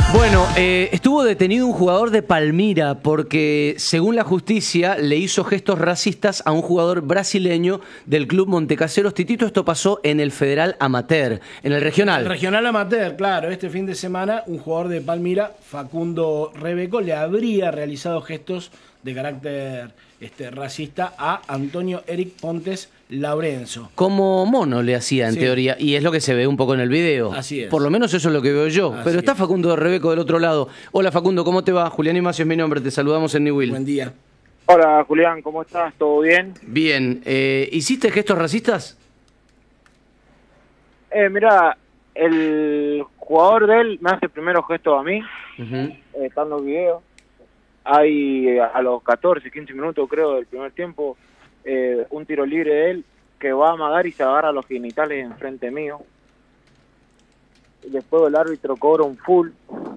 Bueno, estuvo detenido un jugador de Palmira porque, según la justicia, le hizo gestos racistas a un jugador brasileño del club Montecaseros. Titito, esto pasó en el Federal Amateur, en el Regional. El Regional Amateur, claro. Este fin de semana, un jugador de Palmira, Facundo Rebeco, le habría realizado gestos de carácter racista a Antonio Eric Pontes Laurenzo. Como mono le hacía, en teoría, y es lo que se ve un poco en el video. Así es. Por lo menos eso es lo que veo yo. Así Pero está es. Facundo Rebeco del otro lado. Hola Facundo, ¿cómo te va? Julián Imacio es mi nombre, te saludamos en New Will. Buen día. Hola Julián, ¿cómo estás? ¿Todo bien? Bien, ¿hiciste gestos racistas? Mira, el jugador de él me hace primero gesto a mí, Uh-huh. están los videos. Hay a los 14, 15 minutos creo del primer tiempo, un tiro libre de él que va a amagar y se agarra los genitales enfrente mío. Después el árbitro cobra un full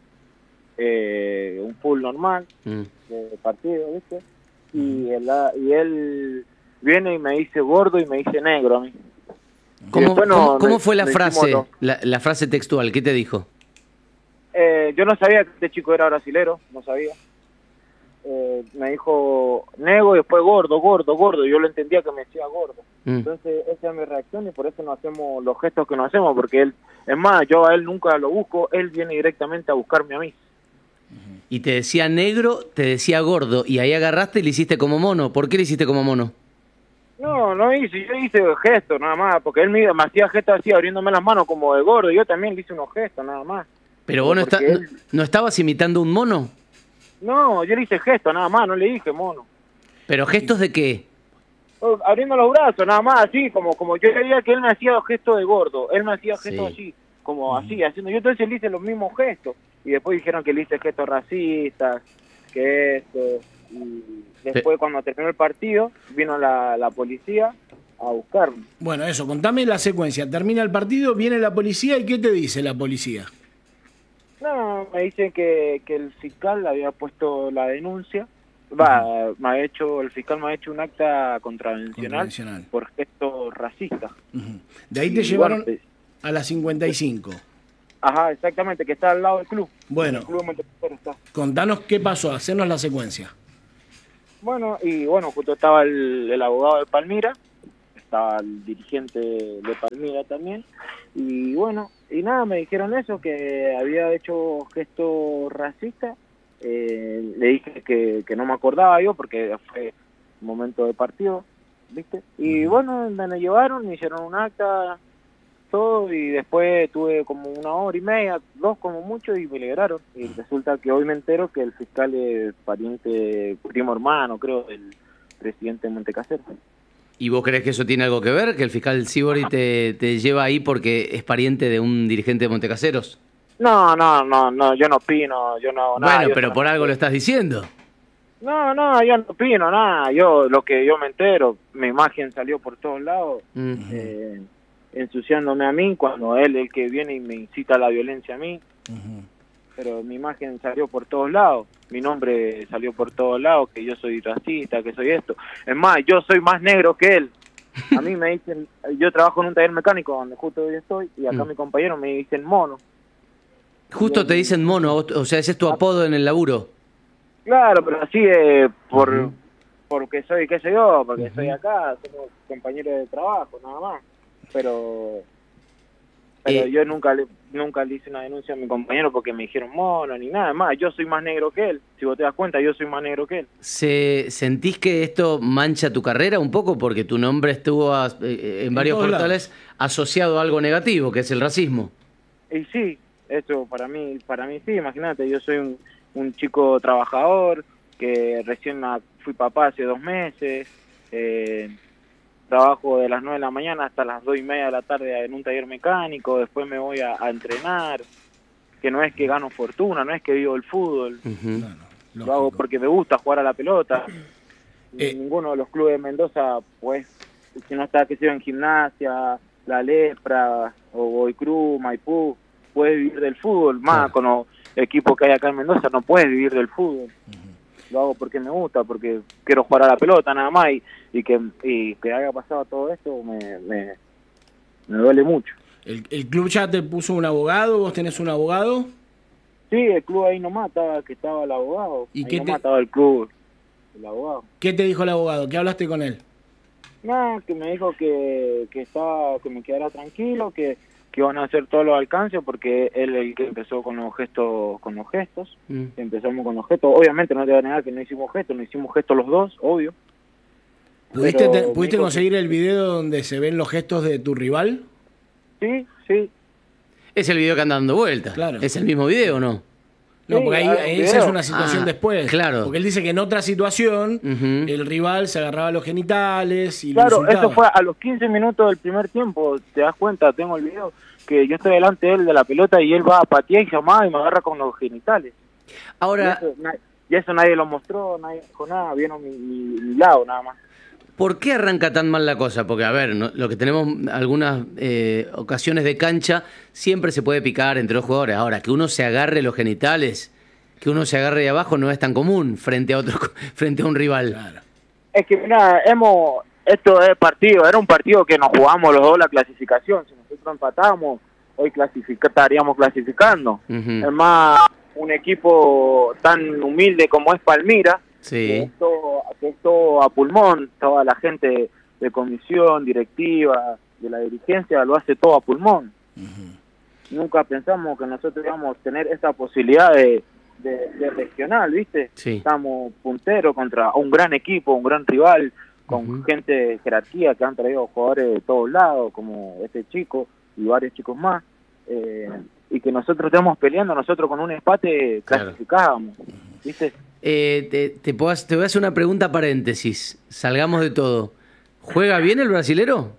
normal de partido, ¿viste? Y él viene y me dice gordo y me dice negro a mí. ¿Cómo fue la frase, la frase textual? ¿Qué te dijo? Yo no sabía que este chico era brasilero, no sabía. Me dijo negro y después gordo, y yo lo entendía que me decía gordo. Entonces esa es mi reacción y por eso no hacemos los gestos que no hacemos, porque él, es más, yo a él nunca lo busco, él viene directamente a buscarme a mí. Y te decía negro, te decía gordo, y ahí agarraste y le hiciste como mono. ¿Por qué le hiciste como mono? No hice, yo hice gestos nada más, porque él me hacía gestos así, abriéndome las manos como de gordo, y yo también le hice unos gestos nada más. Pero vos no estabas imitando un mono. No, yo le hice gestos nada más, no le dije mono. ¿Pero gestos de qué? Abriendo los brazos nada más, así, como yo veía que él me hacía gestos de gordo, él me hacía gestos así, como así, haciendo, yo entonces le hice los mismos gestos, y después dijeron que le hice gestos racistas, que esto, y después cuando terminó el partido, vino la policía a buscarme. Bueno, eso, contame la secuencia. Termina el partido, viene la policía, ¿y qué te dice la policía? No, me dicen que el fiscal había puesto la denuncia. El fiscal me ha hecho un acta contravencional por gestos racistas. De ahí te llevaron a la 55. Ajá, exactamente, que está al lado del club. Bueno, el club de Montecaseros está. Contanos qué pasó, hacernos la secuencia. Bueno, justo estaba el abogado de Palmira, estaba el dirigente de Palmira también, y nada, me dijeron eso, que había hecho gestos racistas. Le dije que no me acordaba yo porque fue un momento de partido, ¿viste? Y me lo llevaron, me hicieron un acta, todo, y después tuve como 1 hora y media, 2 como mucho, y me liberaron. Y resulta que hoy me entero que el fiscal es pariente, primo hermano, creo, del presidente de Montecaseros. ¿Y vos crees que eso tiene algo que ver? ¿Que el fiscal Sibori te lleva ahí porque es pariente de un dirigente de Montecaseros? No, yo no opino, yo no... nada. Bueno, pero por algo lo estás diciendo. No, yo no opino nada, lo que yo me entero, mi imagen salió por todos lados, ensuciándome a mí, cuando él es el que viene y me incita a la violencia a mí, pero mi imagen salió por todos lados, mi nombre salió por todos lados, que yo soy racista, que soy esto. Es más, yo soy más negro que él. A mí me dicen, yo trabajo en un taller mecánico donde justo hoy estoy, y acá mi compañero me dicen mono. Justo te dicen mono, o sea, ese es tu apodo en el laburo. Claro, pero así porque soy, qué sé yo, porque soy acá, somos compañeros de trabajo, nada más. Pero yo nunca le hice una denuncia a mi compañero porque me dijeron mono ni nada más. Yo soy más negro que él. Si vos te das cuenta, yo soy más negro que él. ¿Sentís que esto mancha tu carrera un poco? Porque tu nombre estuvo en varios portales asociado a algo negativo, que es el racismo. Y sí, eso para mí sí. Imagínate, yo soy un chico trabajador que recién fui papá hace 2 meses. Trabajo de las 9 de la mañana hasta las 2:30 de la tarde en un taller mecánico, después me voy a entrenar, que no es que gano fortuna, no es que vivo el fútbol, lo hago porque me gusta jugar a la pelota. Ninguno de los clubes de Mendoza, pues, si no está, que sea en Gimnasia, La Lepra, o Godoy Cruz, Maipú, puedes vivir del fútbol, más con los equipos que hay acá en Mendoza, no puedes vivir del fútbol. Lo hago porque me gusta, porque quiero jugar a la pelota nada más, y que haya pasado todo esto me duele mucho. ¿El club ya te puso un abogado? ¿Vos tenés un abogado? Sí, el club ahí nomás estaba, que estaba el abogado. ¿Y ahí qué nomás te- estaba el club, el abogado. ¿Qué te dijo el abogado? ¿Qué hablaste con él? Nada, que me dijo que me quedara tranquilo, que iban a hacer todos los alcances, porque él el que empezó con los gestos, empezamos con los gestos. Obviamente no te voy a negar que no hicimos gestos los dos, obvio. ¿Pudiste, Pero me ¿pudiste dijo conseguir el video donde se ven los gestos de tu rival? Sí, sí. Es el video que anda dando vueltas. Claro. ¿Es el mismo video o no? No, Sí, porque hay un esa es video. una situación Ah, después. claro. Porque él dice que en otra situación Ujú. el rival se agarraba los genitales y lo Claro, insultaba. eso fue a los 15 minutos del primer tiempo, te das cuenta, tengo el video, que yo estoy delante de él de la pelota y él va a patear y llamada y me agarra con los genitales. Ahora, Y eso nadie lo mostró, nadie dijo nada, vieron mi lado nada más. ¿por qué arranca tan mal la cosa? Porque, a ver, lo que tenemos algunas ocasiones de cancha, siempre se puede picar entre los jugadores. Ahora, que uno se agarre los genitales, que uno se agarre de abajo, no es tan común frente a otro, frente a un rival. Claro. Es que mira, esto es partido, era un partido que nos jugamos los dos la clasificación, si nosotros empatamos, hoy estaríamos clasificando. Ujú. Es más, un equipo tan humilde como es Palmira, Sí. que esto a pulmón, toda la gente de comisión, directiva, de la dirigencia, lo hace todo a pulmón. Nunca pensamos que nosotros íbamos a tener esa posibilidad de regional, ¿viste? Sí. Estamos punteros contra un gran equipo, un gran rival, con Ujú. gente de jerarquía que han traído jugadores de todos lados, como este chico y varios chicos más, y que nosotros estemos peleando, nosotros con un empate Claro. clasificábamos, ¿viste? Te voy a hacer una pregunta paréntesis. Salgamos de todo. ¿Juega bien el brasilero?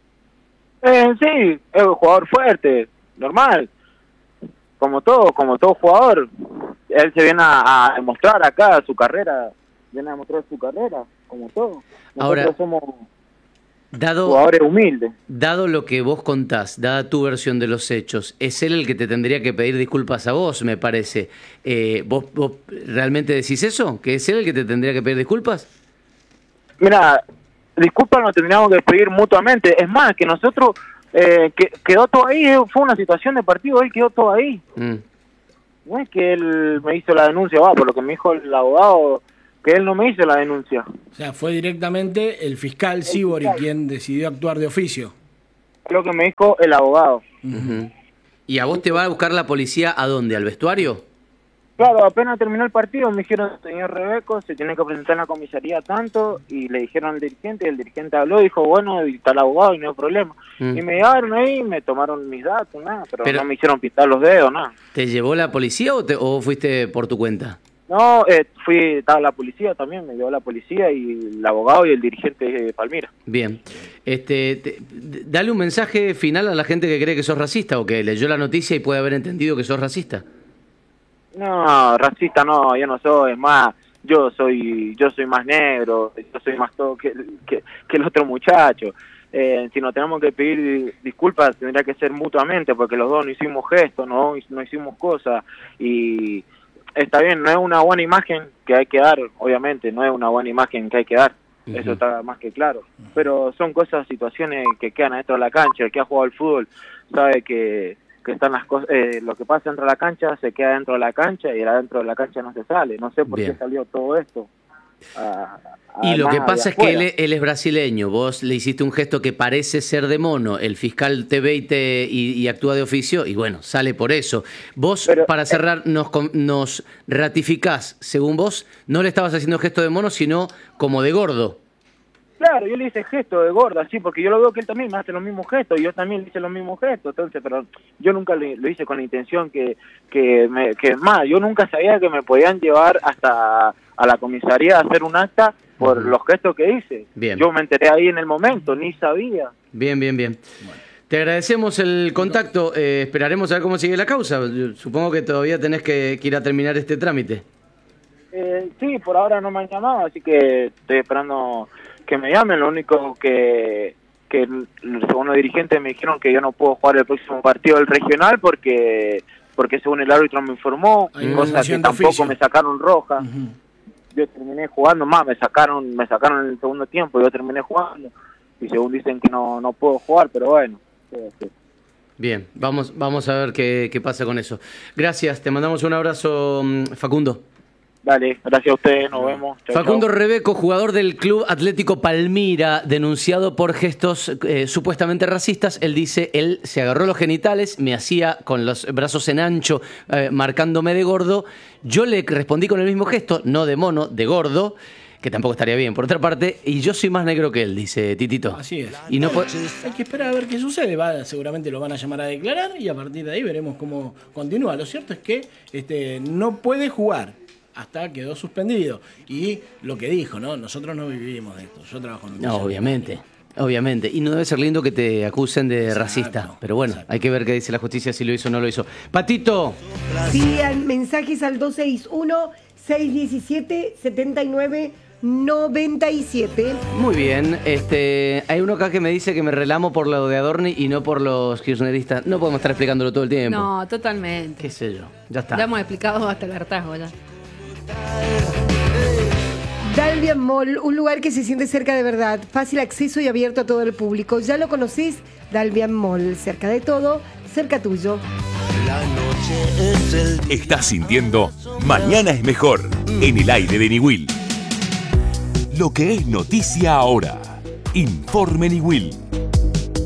Sí, es un jugador fuerte, normal, como todo jugador. Él se viene a demostrar acá su carrera, viene a demostrar su carrera, como todo. Nosotros Ahora, somos Dado, jugadores humildes. dado lo que vos contás, dada tu versión de los hechos, es él el que te tendría que pedir disculpas a vos, me parece. ¿Vos realmente decís eso? ¿Que es él el que te tendría que pedir disculpas? Mira, disculpas nos tendríamos que pedir mutuamente. Es más, que nosotros, quedó todo ahí, fue una situación de partido, él quedó todo ahí. Mm. No es que él me hizo la denuncia, por lo que me dijo el abogado, que él no me hizo la denuncia. O sea, fue directamente el fiscal Sibori quien decidió actuar de oficio. Lo que me dijo el abogado. Ujú. ¿Y a vos te va a buscar la policía a dónde? ¿Al vestuario? Claro, apenas terminó el partido me dijeron, señor Rebeco, se tiene que presentar en la comisaría tanto, y le dijeron al dirigente, y el dirigente habló, dijo, bueno, y está el abogado y no hay problema. Mm. Y me llevaron ahí, me tomaron mis datos, nada, pero Pero- no me hicieron pintar los dedos, nada. ¿Te llevó la policía o fuiste por tu cuenta? No, estaba la policía también, me llevó la policía y el abogado y el dirigente de Palmira. Bien. Dale un mensaje final a la gente que cree que sos racista o que leyó la noticia y puede haber entendido que sos racista. No, racista no, yo no soy, es más, yo soy más negro, yo soy más todo que el otro muchacho. Si nos tenemos que pedir disculpas tendría que ser mutuamente porque los dos no hicimos gestos, no hicimos cosas y está bien, no es una buena imagen que hay que dar, obviamente, no es una buena imagen que hay que dar, Ujú. eso está más que claro, pero son cosas, situaciones que quedan adentro de la cancha, el que ha jugado al fútbol sabe que están las cosas, lo que pasa dentro de la cancha se queda dentro de la cancha y adentro de la cancha no se sale, no sé por Bien. qué salió todo esto. Y lo que más pasa de es que afuera. él es brasileño, vos le hiciste un gesto que parece ser de mono, el fiscal te ve y actúa de oficio y bueno, sale por eso. Vos, Pero, para cerrar, nos ratificás, según vos, no le estabas haciendo gesto de mono, sino como de gordo. Claro, yo le hice gesto de gorda, sí, porque yo lo veo que él también me hace los mismos gestos, y yo también le hice los mismos gestos, entonces, pero yo nunca lo hice con la intención que más, yo nunca sabía que me podían llevar hasta a la comisaría a hacer un acta por Ujú. los gestos que hice. Bien. Yo me enteré ahí en el momento, ni sabía. Bien, bien, bien. Te agradecemos el contacto, esperaremos a ver cómo sigue la causa. Yo supongo que todavía tenés que ir a terminar este trámite. Sí, por ahora no me han llamado, así que estoy esperando que me llamen. Lo único que según los dirigentes me dijeron que yo no puedo jugar el próximo partido del regional porque según el árbitro me informó, Hay una cosa que sanción de tampoco oficio. me sacaron roja. Ujú. Yo terminé jugando más, me sacaron en el segundo tiempo, yo terminé jugando y según dicen que no puedo jugar, pero bueno. Sí. Bien, vamos a ver qué pasa con eso. Gracias, te mandamos un abrazo, Facundo. Dale, gracias a ustedes, nos vemos. Chau, Facundo chau. Rebeco, jugador del Club Atlético Palmira, denunciado por gestos supuestamente racistas. Él dice, él se agarró los genitales, me hacía con los brazos en ancho, marcándome de gordo. Yo le respondí con el mismo gesto, no de mono, de gordo, que tampoco estaría bien. Por otra parte, y yo soy más negro que él, dice Titito. Así es. Y no Hay que esperar a ver qué sucede. Seguramente lo van a llamar a declarar y a partir de ahí veremos cómo continúa. Lo cierto es que no puede jugar. Hasta quedó suspendido. Y lo que dijo, ¿no? Nosotros no vivimos de esto. Yo trabajo en un No, obviamente. Y no debe ser lindo que te acusen de racista. Pero bueno, hay que ver qué dice la justicia, si lo hizo o no lo hizo. Patito. Sí, mensajes al 261-617-7997. Muy bien. Hay uno acá que me dice que me relamo por lo de Adorni y no por los kirchneristas. No podemos estar explicándolo todo el tiempo. No, totalmente. Qué sé yo. Ya está. Ya hemos explicado hasta el hartazgo ya. Dalvian Mall, un lugar que se siente cerca de verdad, fácil acceso y abierto a todo el público. ¿Ya lo conocés? Dalvian Mall, cerca de todo, cerca tuyo. Estás sintiendo Mañana es Mejor en el aire de Niwil. Lo que es noticia ahora. Informe Niwil.